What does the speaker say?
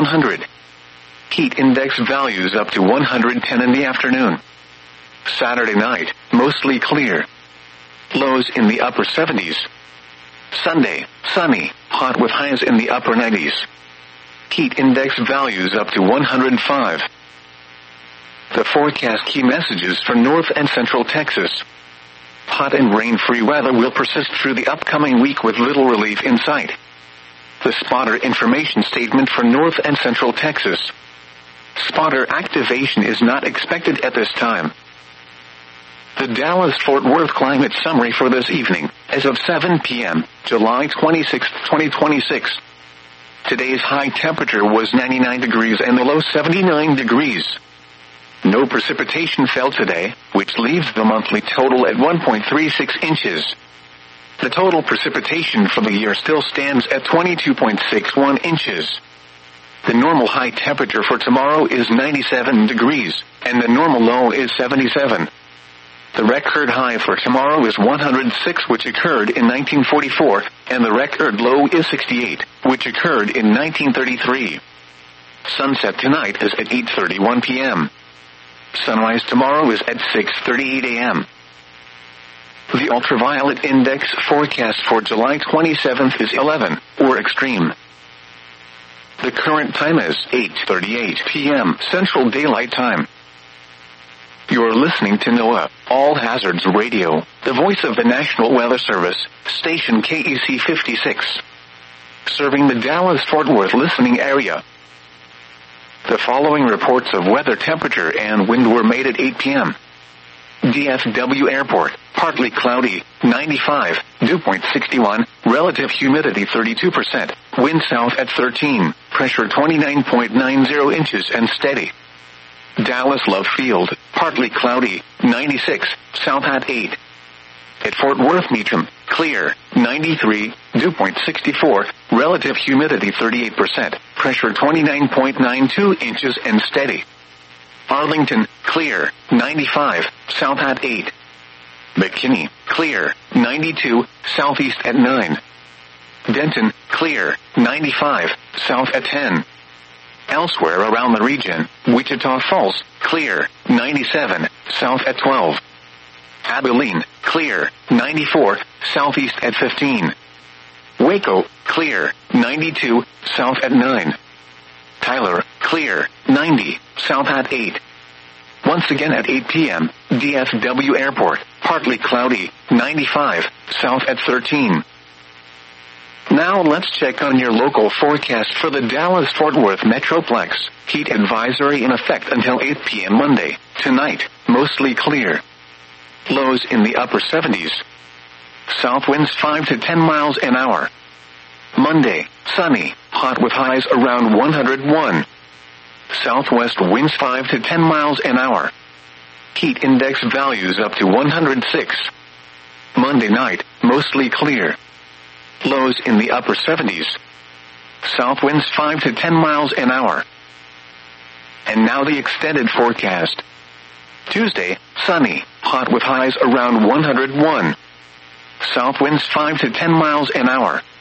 100. Heat index values up to 110 in the afternoon. Saturday night, mostly clear. Lows in the upper 70s. Sunday, sunny, hot with highs in the upper 90s. Heat index values up to 105. The forecast key messages for North and Central Texas. Hot and rain-free weather will persist through the upcoming week with little relief in sight. The spotter information statement for North and Central Texas. Spotter activation is not expected at this time. The Dallas-Fort Worth climate summary for this evening, as of 7 p.m., July 26, 2026. Today's high temperature was 99 degrees and the low 79 degrees. No precipitation fell today, which leaves the monthly total at 1.36 inches. The total precipitation for the year still stands at 22.61 inches. The normal high temperature for tomorrow is 97 degrees, and the normal low is 77. The record high for tomorrow is 106, which occurred in 1944, and the record low is 68, which occurred in 1933. Sunset tonight is at 8:31 p.m. Sunrise tomorrow is at 6:38 a.m. The ultraviolet index forecast for July 27th is 11, or extreme. The current time is 8:38 p.m. Central Daylight Time. You're listening to NOAA, All Hazards Radio, the voice of the National Weather Service, station KEC 56. Serving the Dallas-Fort Worth listening area. The following reports of weather temperature and wind were made at 8 p.m. DFW Airport, partly cloudy, 95, dew point 61, relative humidity 32%, wind south at 13, pressure 29.90 inches and steady. Dallas Love Field, partly cloudy, 96, south at 8. At Fort Worth Meacham, clear, 93, dew point 64, relative humidity 38%, pressure 29.92 inches and steady. Arlington, clear, 95, south at 8. McKinney, clear, 92, southeast at 9. Denton, clear, 95, south at 10. Elsewhere around the region, Wichita Falls, clear, 97, south at 12. Abilene, clear, 94, southeast at 15. Waco, clear, 92, south at 9. Tyler, clear, 90, south at 8. Once again at 8 p.m., DFW Airport, partly cloudy, 95, south at 13. Now let's check on your local forecast for the Dallas-Fort Worth Metroplex. Heat advisory in effect until 8 p.m. Monday. Tonight, mostly clear. Lows in the upper 70s. South winds 5 to 10 miles an hour. Monday, sunny, hot with highs around 101. Southwest winds 5 to 10 miles an hour. Heat index values up to 106. Monday night, mostly clear. Lows in the upper 70s. South winds 5 to 10 miles an hour. And now the extended forecast. Tuesday, sunny, hot with highs around 101. South winds 5 to 10 miles an hour.